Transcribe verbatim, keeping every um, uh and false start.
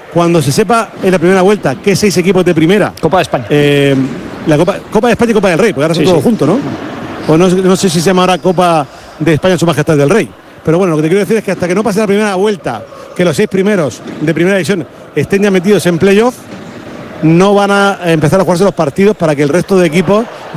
cuando se sepa en la primera vuelta que seis equipos de primera. Copa de España. Eh, la Copa, Copa de España y Copa del Rey, porque ahora son Sí, todos sí. juntos, ¿no? O no, no sé si se llama ahora Copa de España en Su Majestad del Rey. Pero bueno, lo que te quiero decir es que hasta que no pase la primera vuelta, que los seis primeros de primera división estén ya metidos en playoff, no van a empezar a jugarse los partidos para que el resto de equipos